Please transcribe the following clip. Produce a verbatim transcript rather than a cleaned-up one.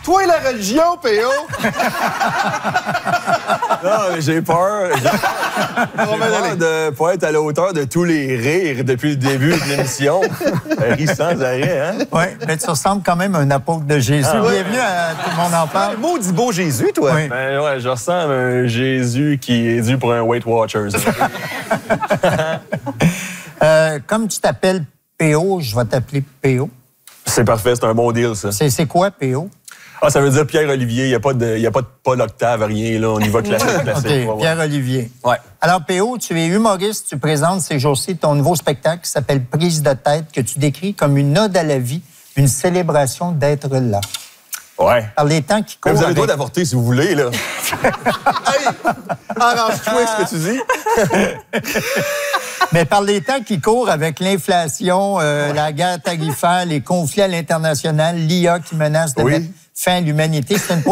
toi la religion, P O? Non, mais j'ai peur. J'ai peur de pas être à la hauteur de tous les rires depuis le début de l'émission. Elle rit sans arrêt, hein? Oui, mais tu ressembles quand même à un apôtre de Jésus. Ah, ouais. Bienvenue à Tout le monde en parle. Maudit beau Jésus, toi. Oui. Ben ouais, je ressemble à un Jésus qui est dû pour un Weight Watchers. euh, comme tu t'appelles P O, je vais t'appeler P O. C'est parfait, c'est un bon deal, ça. C'est, c'est quoi, P O? Ah, ça veut dire Pierre-Olivier. Il n'y a pas de, il y a pas de Paul Octave, rien, là. On y va classique, classique. OK, Ouais, ouais. Pierre-Olivier. Ouais. Alors, P O, tu es humoriste, tu présentes ces jours-ci ton nouveau spectacle qui s'appelle Prise de tête, que tu décris comme une ode à la vie, une célébration d'être là. Ouais. Par les temps qui Mais courent. vous avez le droit avec... d'avorter si vous voulez, là. Hey! Arrange-toi avec ce que tu dis. Mais par les temps qui courent avec l'inflation, euh, la guerre tarifaire, les conflits à l'international, l'I A qui menace de Oui. mettre fin à l'humanité, c'est une